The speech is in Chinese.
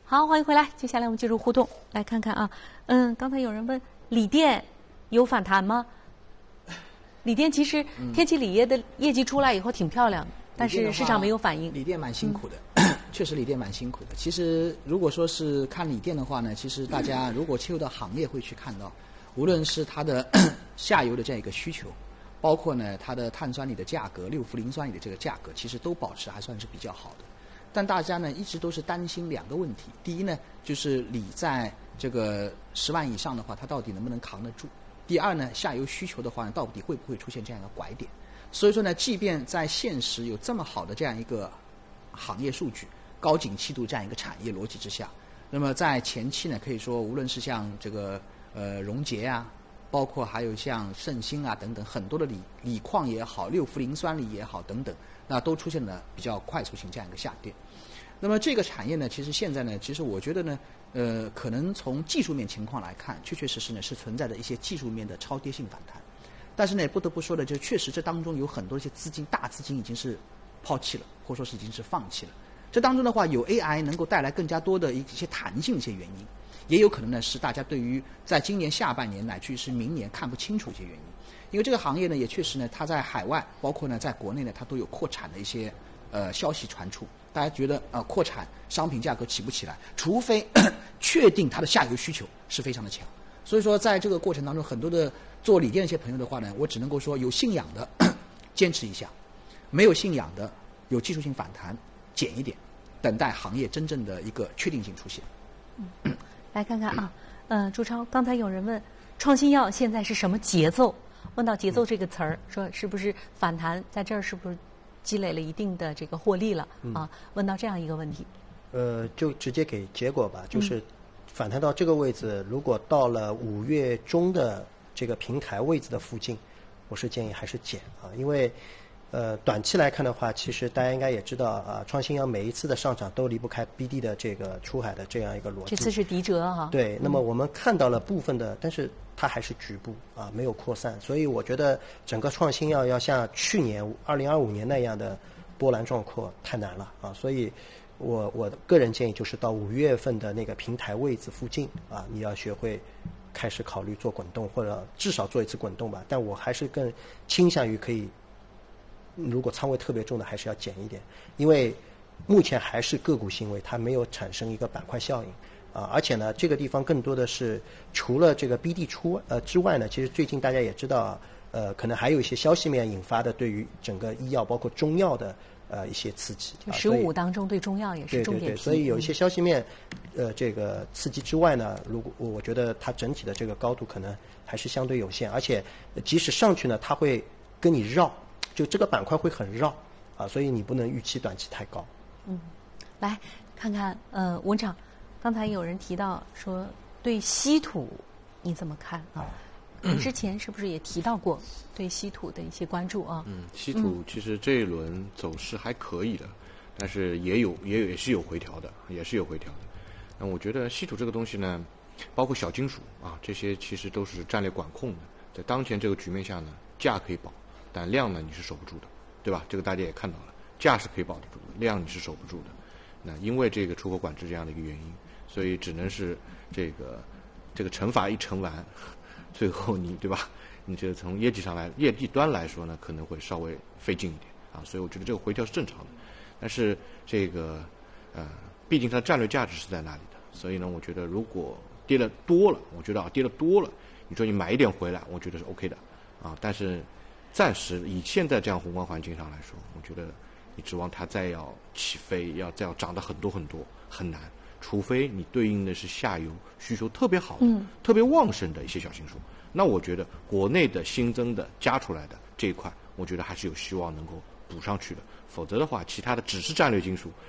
好，欢迎回来。接下来我们进入互动，来看看啊，刚才有人问锂电有反弹吗？锂电其实天齐锂业的业绩出来以后挺漂亮的，但是市场没有反应。 锂电蛮辛苦的，确实锂电蛮辛苦的。其实如果说是看锂电的话呢，其实大家如果切入到行业会去看到，无论是它的下游的这样一个需求，包括呢它的碳酸锂的价格、六氟磷酸锂的这个价格，其实都保持还算是比较好的。但大家呢一直都是担心两个问题，第一呢就是锂在这个10万以上的话，它到底能不能扛得住？第二呢，下游需求的话呢，到底会不会出现这样一个拐点？所以说呢，即便在现实有这么好的这样一个行业数据、高景气度这样一个产业逻辑之下，那么在前期呢，可以说无论是像这个荣捷啊，包括还有像盛兴啊等等很多的锂矿也好、六氟磷酸锂也好等等，那都出现了比较快速性这样一个下跌。那么这个产业呢，其实现在呢，其实我觉得呢，可能从技术面情况来看，确确实实呢是存在着一些技术面的超跌性反弹。但是呢，不得不说的，就确实这当中有很多一些大资金已经是抛弃了，或者说是已经是放弃了。这当中的话，有 AI 能够带来更加多的一些弹性的一些原因，也有可能呢是大家对于在今年下半年乃至于是明年看不清楚一些原因。因为这个行业呢，也确实呢，它在海外，包括呢在国内呢，它都有扩产的一些消息传出。大家觉得扩产商品价格起不起来，除非确定它的下游需求是非常的强。所以说在这个过程当中，很多的做锂电的一些朋友的话呢，我只能够说有信仰的坚持一下，没有信仰的有技术性反弹减一点，等待行业真正的一个确定性出现。 来看看啊，朱超，刚才有人问创新药现在是什么节奏？问到节奏这个词儿，说是不是反弹在这儿是不是积累了一定的这个获利了啊？问到这样一个问题， 就直接给结果吧，就是反弹到这个位置，如果到了5月中的这个平台位置的附近，我是建议还是减啊，因为短期来看的话，其实大家应该也知道啊，创新药每一次的上涨都离不开 BD 的这个出海的这样一个逻辑。 这次是敌折哈。 对，那么我们看到了部分的，但是它还是局部啊，没有扩散，所以我觉得整个创新药要像去年2025年那样的波澜壮阔太难了啊，所以我的个人建议就是到5月份的那个平台位置附近啊，你要学会开始考虑做滚动，或者至少做一次滚动吧。但我还是更倾向于可以，如果仓位特别重的还是要减一点，因为目前还是个股行为，它没有产生一个板块效应啊。而且呢，这个地方更多的是除了这个 BD 之外呢，其实最近大家也知道可能还有一些消息面引发的对于整个医药包括中药的一些刺激。 就15当中对中药也是重点。 对，所以有一些消息面这个刺激之外呢，如果我觉得它整体的这个高度可能还是相对有限，而且即使上去呢，它会跟你绕，就这个板块会很绕啊，所以你不能预期短期太高。 来看看文长，刚才有人提到说对稀土你怎么看啊？之前是不是也提到过对稀土的一些关注啊？ 稀土其实这一轮走势还可以的，但是也是有回调的，那我觉得稀土这个东西呢，包括小金属啊，这些其实都是战略管控的，在当前这个局面下呢，价可以保，但量呢你是守不住的，对吧？这个大家也看到了，价是可以保得住的，量你是守不住的。那因为这个出口管制这样的一个原因，所以只能是这个惩罚一惩完，最后你对吧？你这从业绩端来说呢，可能会稍微费劲一点啊，所以我觉得这个回调是正常的。但是这个毕竟它的战略价值是在那里的，所以呢，我觉得如果跌了多了，你说你买一点回来，我觉得是 OK 的啊。但是暂时以现在这样宏观环境上来说，我觉得你指望它再要起飞，再要涨得很多很多很难，除非你对应的是下游需求特别好的、特别旺盛的一些小金属。那我觉得国内的新增的加出来的这一块，我觉得还是有希望能够补上去的。否则的话，其他的只是战略金属，